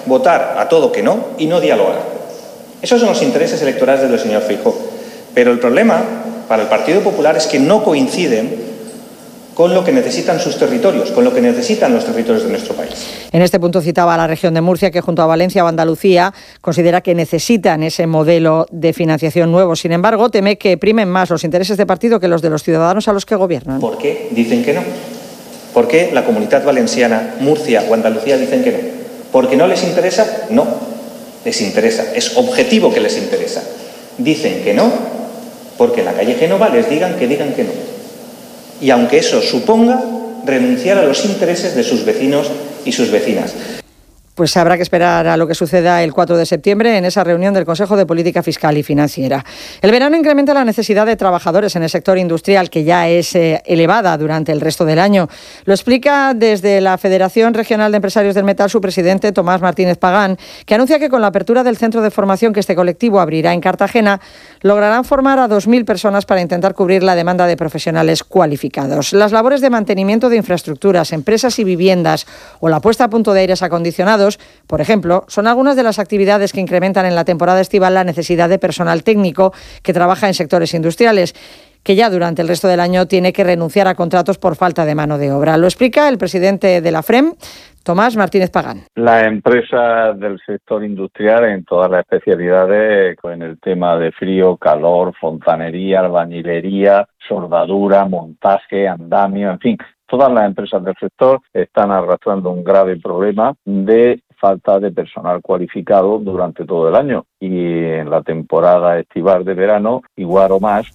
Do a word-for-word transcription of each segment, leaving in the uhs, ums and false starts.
votar a todo que no y no dialogar. Esos son los intereses electorales del señor Feijóo. Pero el problema para el Partido Popular es que no coinciden con lo que necesitan sus territorios, con lo que necesitan los territorios de nuestro país. En este punto citaba a la región de Murcia, que junto a Valencia o Andalucía considera que necesitan ese modelo de financiación nuevo. Sin embargo, teme que primen más los intereses de partido que los de los ciudadanos a los que gobiernan. ¿Por qué dicen que no? ¿Por qué la Comunidad Valenciana, Murcia o Andalucía dicen que no? ¿Porque no les interesa? No, les interesa. Es objetivo que les interesa. Dicen que no porque en la calle Génova les digan que digan que no. Y aunque eso suponga renunciar a los intereses de sus vecinos y sus vecinas. Pues habrá que esperar a lo que suceda el cuatro de septiembre en esa reunión del Consejo de Política Fiscal y Financiera. El verano incrementa la necesidad de trabajadores en el sector industrial, que ya es eh, elevada durante el resto del año. Lo explica desde la Federación Regional de Empresarios del Metal su presidente, Tomás Martínez Pagán, que anuncia que con la apertura del centro de formación que este colectivo abrirá en Cartagena, lograrán formar a dos mil personas para intentar cubrir la demanda de profesionales cualificados. Las labores de mantenimiento de infraestructuras, empresas y viviendas o la puesta a punto de aires acondicionados, por ejemplo, son algunas de las actividades que incrementan en la temporada estival la necesidad de personal técnico que trabaja en sectores industriales, que ya durante el resto del año tiene que renunciar a contratos por falta de mano de obra. Lo explica el presidente de la FREM, Tomás Martínez Pagán. Las empresas del sector industrial en todas las especialidades, en el tema de frío, calor, fontanería, albañilería, soldadura, montaje, andamio, en fin, todas las empresas del sector están arrastrando un grave problema de falta de personal cualificado durante todo el año y en la temporada estival de verano igual o más.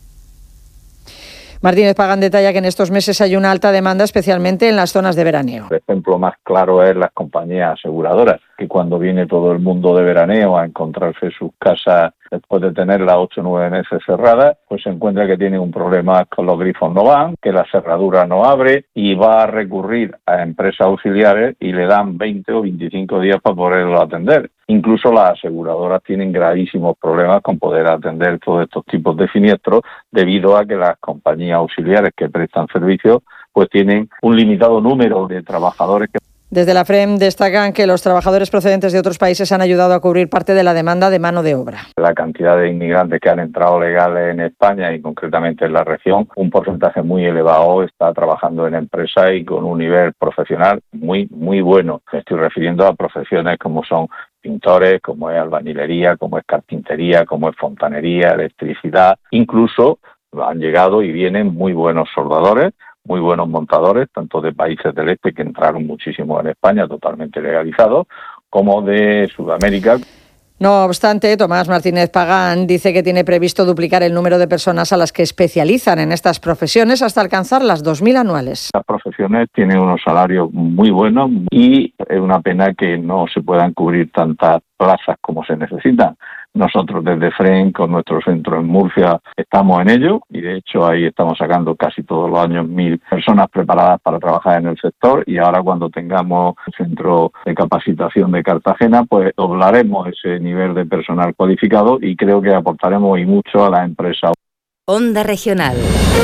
Martínez Pagán detalla que en estos meses hay una alta demanda, especialmente en las zonas de veraneo. El ejemplo más claro es las compañías aseguradoras, que cuando viene todo el mundo de veraneo a encontrarse sus casas después de tener las ocho o nueve meses cerradas, pues se encuentra que tiene un problema con los grifos no van, que la cerradura no abre y va a recurrir a empresas auxiliares y le dan veinte o veinticinco días para poderlo atender. Incluso las aseguradoras tienen gravísimos problemas con poder atender todos estos tipos de siniestros debido a que las compañías auxiliares que prestan servicios pues tienen un limitado número de trabajadores que... Desde la FREM destacan que los trabajadores procedentes de otros países han ayudado a cubrir parte de la demanda de mano de obra. La cantidad de inmigrantes que han entrado legales en España y concretamente en la región, un porcentaje muy elevado está trabajando en empresas y con un nivel profesional muy, muy bueno. Me estoy refiriendo a profesiones como son pintores, como es albañilería, como es carpintería, como es fontanería, electricidad. Incluso han llegado y vienen muy buenos soldadores, muy buenos montadores, tanto de países del este, que entraron muchísimo en España, totalmente legalizados, como de Sudamérica. No obstante, Tomás Martínez Pagán dice que tiene previsto duplicar el número de personas a las que especializan en estas profesiones hasta alcanzar las dos mil anuales. Las profesiones tienen unos salarios muy buenos y es una pena que no se puedan cubrir tantas plazas como se necesitan. Nosotros desde FREM, con nuestro centro en Murcia, estamos en ello y de hecho ahí estamos sacando casi todos los años mil personas preparadas para trabajar en el sector y ahora cuando tengamos el centro de capacitación de Cartagena, pues doblaremos ese nivel de personal cualificado y creo que aportaremos y mucho a la empresa. Onda Regional.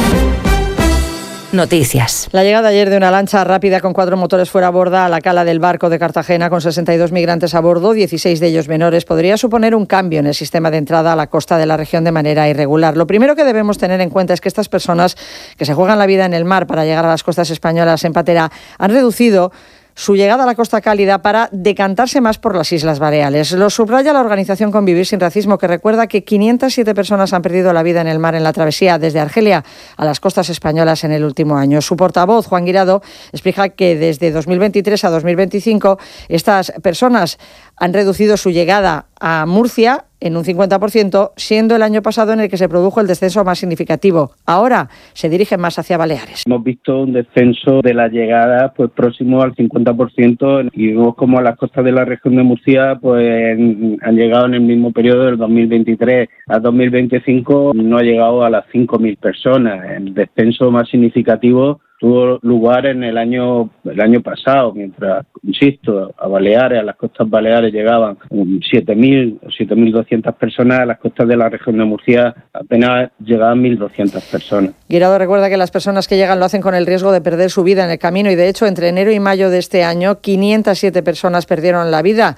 Noticias. La llegada ayer de una lancha rápida con cuatro motores fuera a borda a la cala del Barco de Cartagena con sesenta y dos migrantes a bordo, dieciséis de ellos menores, podría suponer un cambio en el sistema de entrada a la costa de la región de manera irregular. Lo primero que debemos tener en cuenta es que estas personas que se juegan la vida en el mar para llegar a las costas españolas en patera han reducido su llegada a la costa cálida para decantarse más por las Islas Baleares. Lo subraya la organización Convivir sin Racismo, que recuerda que quinientas siete personas han perdido la vida en el mar en la travesía desde Argelia a las costas españolas en el último año. Su portavoz, Juan Guirado, explica que desde dos mil veintitrés a dos mil veinticinco estas personas han reducido su llegada a Murcia en un cincuenta por ciento, siendo el año pasado en el que se produjo el descenso más significativo. Ahora se dirigen más hacia Baleares. Hemos visto un descenso de la llegada pues próximo al cincuenta por ciento y vemos como a las costas de la región de Murcia pues han llegado en el mismo periodo del dos mil veintitrés a dos mil veinticinco, no ha llegado a las cinco mil personas. El descenso más significativo tuvo lugar en el año el año pasado, mientras, insisto, a Baleares, a las costas Baleares llegaban siete mil o siete mil doscientas personas, a las costas de la región de Murcia apenas llegaban mil doscientas personas. Guirado recuerda que las personas que llegan lo hacen con el riesgo de perder su vida en el camino y, de hecho, entre enero y mayo de este año, quinientas siete personas perdieron la vida